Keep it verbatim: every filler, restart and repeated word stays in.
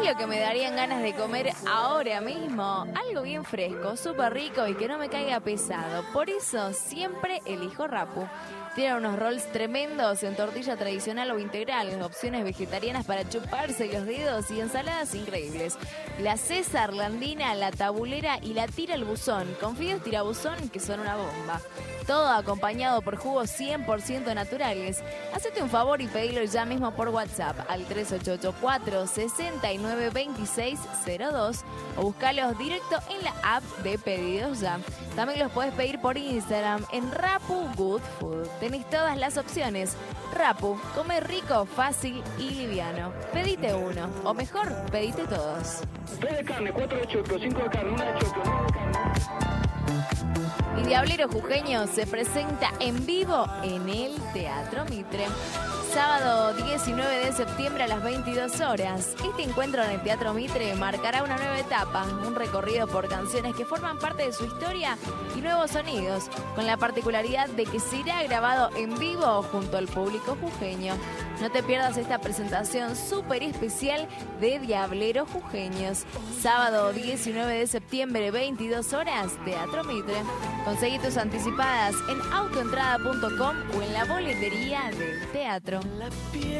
lo que me darían ganas de comer ahora mismo? Algo bien fresco, súper rico y que no me caiga pesado. Por eso siempre elijo Rappu. Tiene unos rolls tremendos en tortilla tradicional o integral, opciones vegetarianas para chuparse los dedos y ensaladas increíbles. La César, la Andina, la Tabulera y la Tira el Buzón, con fideos tirabuzón que son una bomba. Todo acompañado por jugos cien por ciento naturales. Hacete un favor y pedilo ya mismo por WhatsApp al tres ocho ocho cuatro, seis nueve dos seis cero dos o buscalos directo en la app de Pedidos Ya. También los puedes pedir por Instagram en Rappu Good Food. Tenés todas las opciones. Rappu, come rico, fácil y liviano. Pedite uno, o mejor, pedite todos. tres de carne, cuatro de choclo, cinco de carne, una de choclo, nueve de carne. Y Diablero Jujeño se presenta en vivo en el Teatro Mitre. Sábado diecinueve de septiembre a las veintidós horas. Este encuentro en el Teatro Mitre marcará una nueva etapa, un recorrido por canciones que forman parte de su historia y nuevos sonidos, con la particularidad de que será grabado en vivo junto al público jujeño. No te pierdas esta presentación súper especial de Diableros Jujeños. Sábado diecinueve de septiembre, veintidós horas, Teatro Mitre. Conseguí tus anticipadas en autoentrada punto com o en la boletería del teatro.